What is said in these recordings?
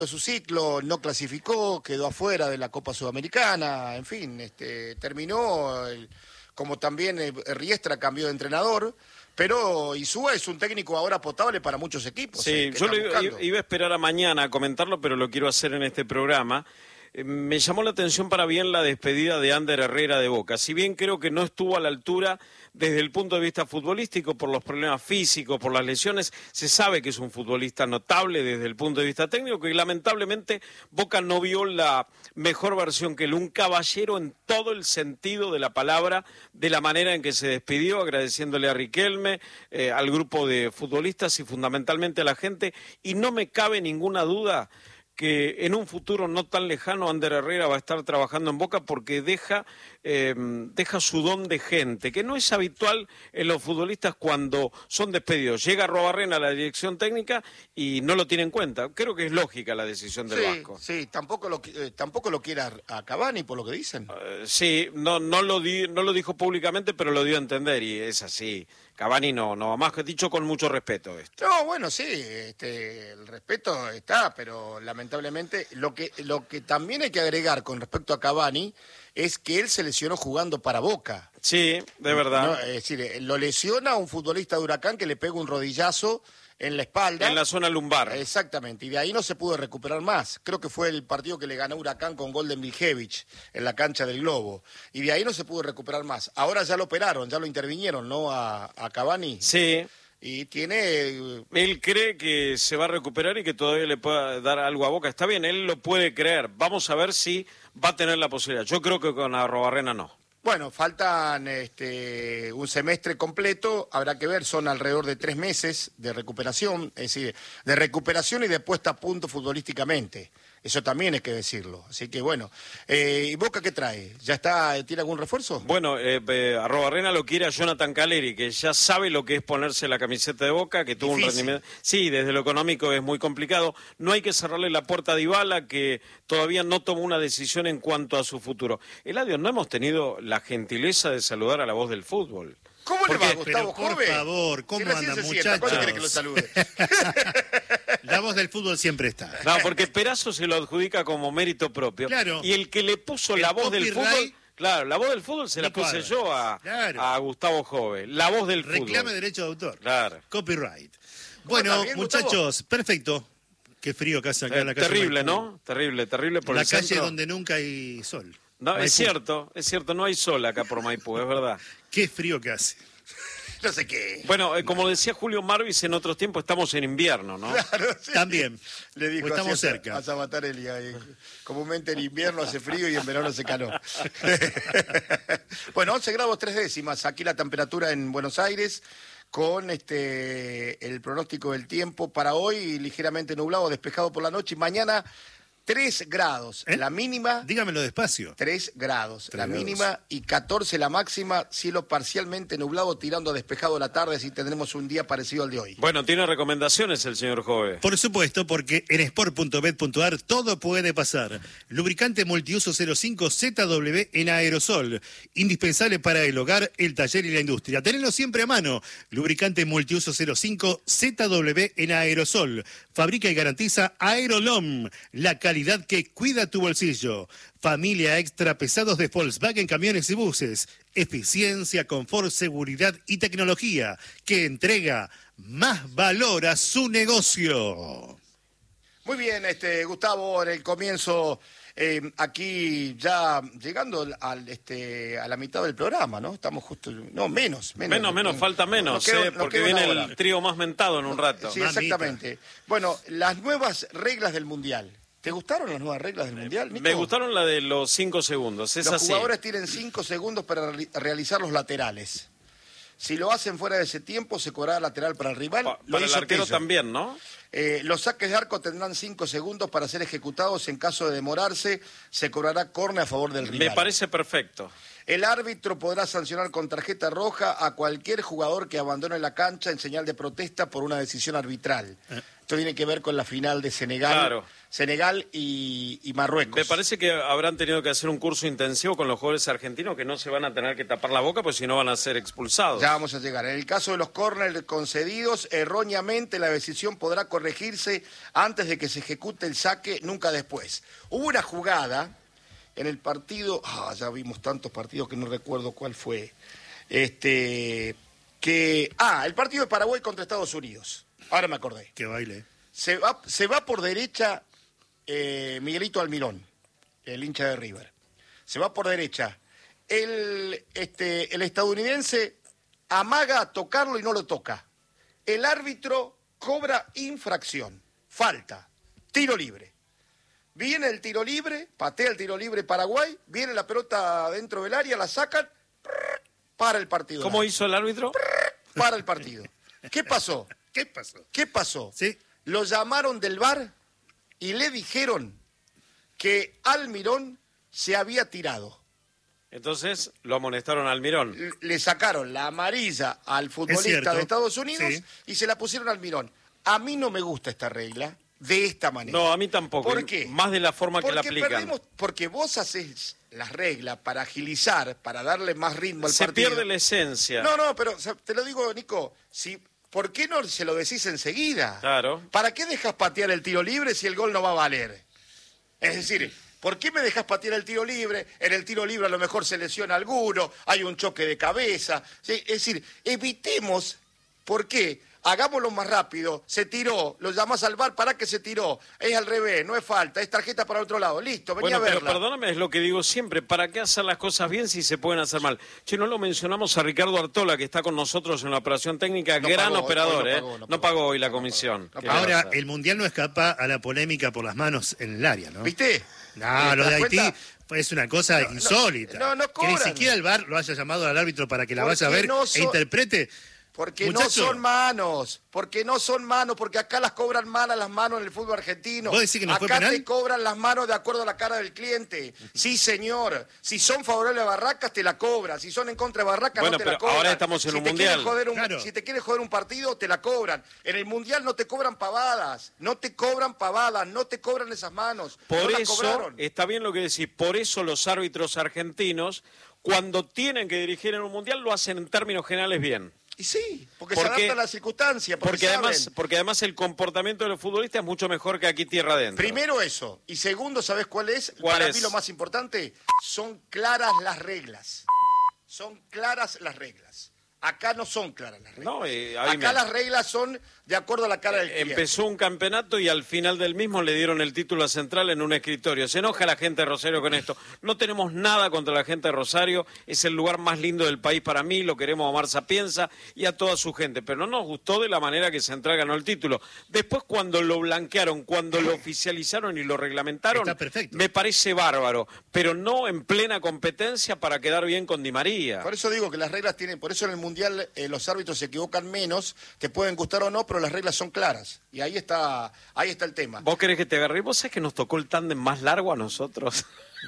su ciclo, no clasificó, quedó afuera de la Copa Sudamericana, en fin, terminó, como también Riestra cambió de entrenador, pero Insúa es un técnico ahora potable para muchos equipos. Sí, yo iba a esperar a mañana a comentarlo, pero lo quiero hacer en este programa. Me llamó la atención para bien la despedida de Ander Herrera de Boca. Si bien creo que no estuvo a la altura desde el punto de vista futbolístico por los problemas físicos, por las lesiones, se sabe que es un futbolista notable desde el punto de vista técnico y lamentablemente Boca no vio la mejor versión que él, un caballero en todo el sentido de la palabra, de la manera en que se despidió, agradeciéndole a Riquelme, al grupo de futbolistas y fundamentalmente a la gente, y no me cabe ninguna duda que en un futuro no tan lejano Ander Herrera va a estar trabajando en Boca porque deja su don de gente, que no es habitual en los futbolistas cuando son despedidos. Llega Arruabarrena a la dirección técnica y no lo tiene en cuenta. Creo que es lógica la decisión del Vasco. Sí, tampoco lo quiere a Cavani, por lo que dicen. Sí, no lo dijo públicamente, pero lo dio a entender y es así. Cavani no, más que dicho con mucho respeto esto. No, bueno, sí, el respeto está, pero lamentablemente lo que también hay que agregar con respecto a Cavani es que él se lesionó jugando para Boca. Sí, de verdad. No, es decir, lo lesiona a un futbolista de Huracán que le pega un rodillazo en la espalda. En la zona lumbar. Exactamente, y de ahí no se pudo recuperar más. Creo que fue el partido que le ganó Huracán con gol de Miljevich en la cancha del Globo. Y de ahí no se pudo recuperar más. Ahora ya lo operaron, ya lo intervinieron, ¿no? A Cavani. Sí. Y tiene... Él cree que se va a recuperar y que todavía le pueda dar algo a Boca. Está bien, él lo puede creer. Vamos a ver si va a tener la posibilidad. Yo creo que con Arruabarrena no. Bueno, faltan un semestre completo, habrá que ver, son alrededor de 3 meses de recuperación, es decir, de recuperación y de puesta a punto futbolísticamente. Eso también hay que decirlo. Así que bueno, ¿y Boca qué trae? ¿Tiene algún refuerzo? Bueno, Arruabarrena lo quiere a Jonathan Caleri, que ya sabe lo que es ponerse la camiseta de Boca, que tuvo un rendimiento... Sí, desde lo económico es muy complicado. No hay que cerrarle la puerta a Dybala, que todavía no tomó una decisión en cuanto a su futuro. Eladio, no hemos tenido la gentileza de saludar a la voz del fútbol. ¿Cómo le va, Gustavo Jove? Por favor, ¿cómo andan, muchachos? ¿Cuándo quiere que lo salude? La voz del fútbol siempre está. No, porque Perazo se lo adjudica como mérito propio. Claro. Y el que le puso la voz del fútbol... Claro, la voz del fútbol se la puse yo a Gustavo Jove. La voz del fútbol. Reclame derecho de autor. Claro. Copyright. Bueno, bien, muchachos, perfecto. Qué frío que hace acá en la calle. Terrible, ¿no? Terrible por la el calle centro. donde nunca hay sol. No, Maipú. es cierto, no hay sol acá por Maipú, es verdad. Qué frío que hace. No sé qué. Bueno, como decía Julio Marvis, en otros tiempos estamos en invierno, ¿no? Claro, sí. También. Le dijo pues estamos cerca. A Sabatarelli. Comúnmente en invierno hace frío y en verano hace calor. Bueno, 11 grados 3 décimas. Aquí la temperatura en Buenos Aires, con el pronóstico del tiempo para hoy, ligeramente nublado, despejado por la noche. Y mañana 3 grados, la mínima. Dígamelo despacio. 3 grados, 3 la grados. mínima, y 14 la máxima, cielo parcialmente nublado, tirando a despejado la tarde, así tendremos un día parecido al de hoy. Bueno, tiene recomendaciones el señor Jove. Por supuesto, porque en sport.bet.ar todo puede pasar. Lubricante multiuso 05 ZW en aerosol. Indispensable para el hogar, el taller y la industria. Tenelo siempre a mano. Lubricante multiuso 05 ZW en aerosol. Fabrica y garantiza Aerolom. La calidad que cuida tu bolsillo. Familia extra pesados de Volkswagen Camiones y Buses. Eficiencia, confort, seguridad y tecnología que entrega más valor a su negocio. Muy bien, Gustavo, en el comienzo, aquí ya llegando a la mitad del programa, ¿no? Estamos justo, no, menos, falta menos, porque viene el trío más mentado en un rato. Sí, exactamente. Bueno, las nuevas reglas del Mundial. ¿Te gustaron las nuevas reglas del Mundial, Nico? Me gustaron la de los 5 segundos, es los así. Los jugadores tienen 5 segundos para realizar los laterales. Si lo hacen fuera de ese tiempo, se cobrará lateral para el rival. Para el arquero Tello. también, ¿no? Los saques de arco tendrán 5 segundos para ser ejecutados. En caso de demorarse, se cobrará córner a favor del rival. Me parece perfecto. El árbitro podrá sancionar con tarjeta roja a cualquier jugador que abandone la cancha en señal de protesta por una decisión arbitral. Esto tiene que ver con la final de Senegal. Claro. Senegal y Marruecos. Me parece que habrán tenido que hacer un curso intensivo con los jugadores argentinos que no se van a tener que tapar la boca, pues si no van a ser expulsados. Ya vamos a llegar. En el caso de los córneres concedidos, erróneamente la decisión podrá corregirse antes de que se ejecute el saque, nunca después. Hubo una jugada en el partido, ya vimos tantos partidos que no recuerdo cuál fue, el partido de Paraguay contra Estados Unidos. Ahora me acordé. Qué baile. Se va por derecha Miguelito Almirón, el hincha de River. Se va por derecha. El estadounidense amaga a tocarlo y no lo toca. El árbitro cobra infracción, falta, tiro libre. Viene el tiro libre, patea el tiro libre Paraguay, viene la pelota dentro del área, la sacan, para el partido. ¿Cómo hizo el árbitro? Para el partido. ¿Qué pasó? ¿Qué pasó? Sí. Lo llamaron del VAR y le dijeron que Almirón se había tirado. Entonces lo amonestaron a Almirón. Le sacaron la amarilla al futbolista de Estados Unidos y se la pusieron a Almirón. A mí no me gusta esta regla de esta manera. No, a mí tampoco. ¿Por qué? Más de la forma que la aplican. Porque vos haces las reglas para agilizar, para darle más ritmo al partido. Se pierde la esencia. No, pero te lo digo, Nico, ¿por qué no se lo decís enseguida? Claro. ¿Para qué dejas patear el tiro libre si el gol no va a valer? Es decir, ¿por qué me dejas patear el tiro libre? En el tiro libre a lo mejor se lesiona alguno, hay un choque de cabeza. ¿Sí? Es decir, evitemos, ¿por qué? Hagámoslo más rápido, se tiró, lo llamás al VAR, ¿para qué se tiró? Es al revés, no es falta, es tarjeta para otro lado, listo, vení a verla. Pero perdóname, es lo que digo siempre, ¿para qué hacer las cosas bien si se pueden hacer mal? Che, no lo mencionamos a Ricardo Artola, que está con nosotros en la operación técnica, gran operador, no pagó hoy la comisión. Ahora, el Mundial no escapa a la polémica por las manos en el área, ¿no? ¿Viste? No, lo de Haití es una cosa insólita. No que ni siquiera el VAR lo haya llamado al árbitro para que la vaya a ver e interprete. Porque no son manos, porque acá las cobran malas las manos en el fútbol argentino. ¿Vos decís que no fue acá penal? Te cobran las manos de acuerdo a la cara del cliente. Sí, señor. Si son favorables a Barracas, te la cobran. Si son en contra de Barracas, no te la cobran. Ahora estamos en un mundial. Si te quieren joder un partido, te la cobran. En el mundial no te cobran pavadas, no te cobran esas manos. Por no eso, está bien lo que decís, por eso los árbitros argentinos, cuando tienen que dirigir en un mundial, lo hacen en términos generales bien. Y sí, porque se adapta a la circunstancia. Porque además el comportamiento de los futbolistas es mucho mejor que aquí tierra adentro. Primero eso. Y segundo, ¿sabés cuál es? Para mí lo más importante, son claras las reglas. Acá no son claras las reglas. No, acá las reglas son de acuerdo a la cara del cliente. Empezó un campeonato y al final del mismo le dieron el título a Central en un escritorio. Se enoja la gente de Rosario con esto. No tenemos nada contra la gente de Rosario. Es el lugar más lindo del país para mí. Lo queremos a Omar Sapienza y a toda su gente. Pero no nos gustó de la manera que Central ganó el título. Después, cuando lo blanquearon, cuando lo oficializaron y lo reglamentaron, me parece bárbaro. Pero no en plena competencia para quedar bien con Di María. Por eso digo que las reglas tienen... Por eso en el Mundial los árbitros se equivocan menos. Te pueden gustar o no, pero las reglas son claras. Y ahí está el tema. ¿Vos querés que te agarre? ¿Vos sabés que nos tocó el tándem más largo a nosotros?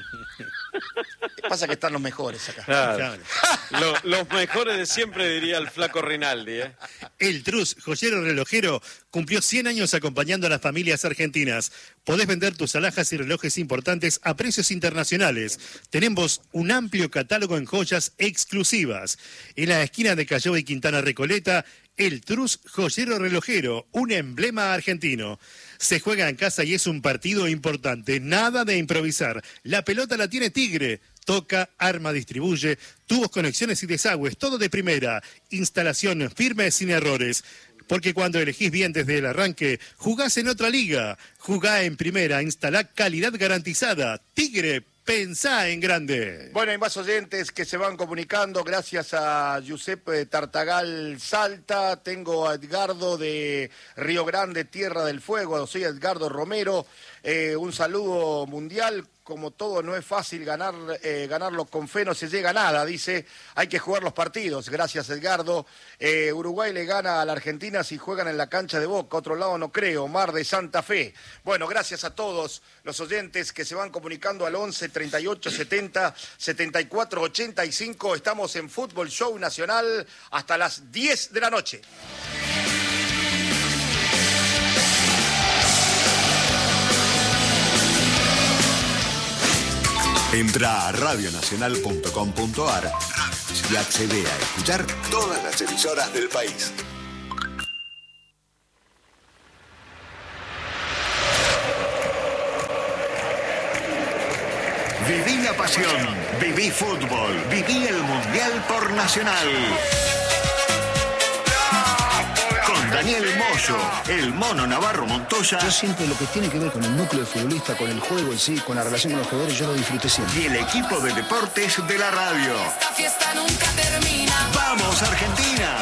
Pasa que están los mejores acá. Claro. Los mejores de siempre, diría el flaco Rinaldi. El Trus, joyero relojero, cumplió 100 años acompañando a las familias argentinas. Podés vender tus alhajas y relojes importantes a precios internacionales. Tenemos un amplio catálogo en joyas exclusivas. En la esquina de Callao y Quintana Recoleta, el Trus, joyero relojero, un emblema argentino. Se juega en casa y es un partido importante. Nada de improvisar. La pelota la tiene Tigre. Toca, arma, distribuye, tubos, conexiones y desagües, todo de primera. Instalación firme sin errores. Porque cuando elegís bien desde el arranque, jugás en otra liga. Jugá en primera, instalá calidad garantizada. Tigre, pensá en grande. Bueno, hay más oyentes que se van comunicando. Gracias a Giuseppe Tartagal Salta. Tengo a Edgardo de Río Grande, Tierra del Fuego. Soy Edgardo Romero. Un saludo mundial. Como todo no es fácil ganarlo con fe, no se llega a nada, dice, hay que jugar los partidos. Gracias, Edgardo. Uruguay le gana a la Argentina si juegan en la cancha de Boca, otro lado no creo, Mar de Santa Fe. Bueno, gracias a todos los oyentes que se van comunicando al 11 38 70 74 85. Estamos en Fútbol Show Nacional hasta las 10 de la noche. Entra a radionacional.com.ar y accede a escuchar todas las emisoras del país. Viví la pasión, viví fútbol, viví el Mundial por Nacional. Con Daniel Moyo, el Mono Navarro Montoya. Yo siempre lo que tiene que ver con el núcleo del futbolista, con el juego en sí, con la relación con los jugadores, yo lo disfruté siempre. Y el equipo de deportes de la radio. Esta fiesta nunca termina. ¡Vamos, Argentina!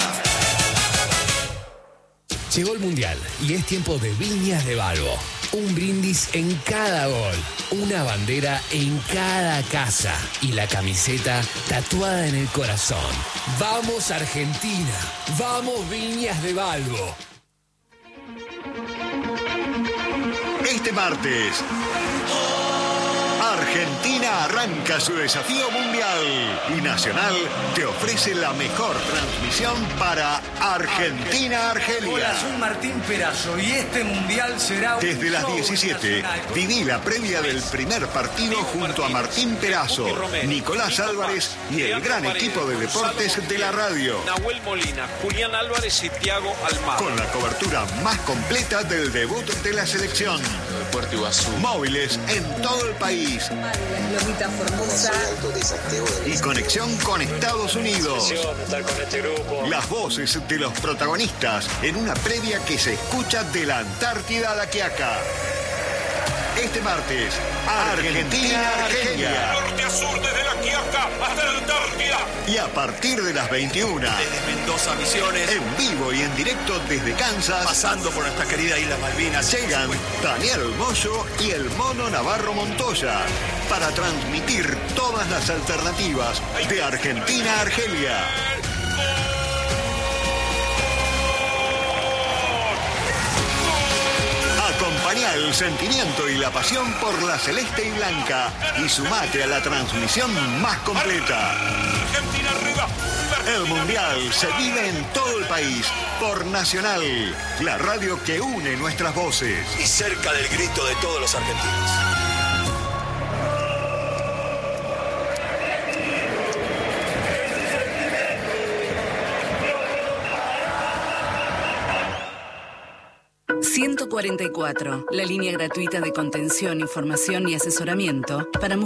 Llegó el Mundial y es tiempo de Viñas de Balbo. Un brindis en cada gol, una bandera en cada casa y la camiseta tatuada en el corazón. ¡Vamos, Argentina! ¡Vamos, Viñas de Balbo! Este martes, Argentina arranca su desafío mundial y Nacional te ofrece la mejor transmisión para Argentina-Argelia. Hola, soy Martín Perazo y este mundial será Desde las 17, viví la previa del primer partido junto a Martín Perazo, Nicolás Álvarez y el gran equipo de deportes de la radio. Nahuel Molina, Julián Álvarez y Thiago Almada. Con la cobertura más completa del debut de la selección. Móviles en todo el país. Lomita Formosa. Y conexión con Estados Unidos. Las voces de los protagonistas en una previa que se escucha de la Antártida a la Quiaca. Este martes, Argentina-Argelia. Norte a sur, desde la Quiaca hasta la Antártida. Y a partir de las 21. Desde Mendoza, Misiones. En vivo y en directo desde Kansas. Pasando por nuestra querida Isla Malvinas. Llegan Daniel Moyo y el Mono Navarro Montoya para transmitir todas las alternativas de Argentina-Argelia. Acompañá el sentimiento y la pasión por la celeste y blanca y sumate a la transmisión más completa. Argentina arriba. El Mundial se vive en todo el país por Nacional, la radio que une nuestras voces. Y cerca del grito de todos los argentinos. ...144, la línea gratuita de contención, información y asesoramiento para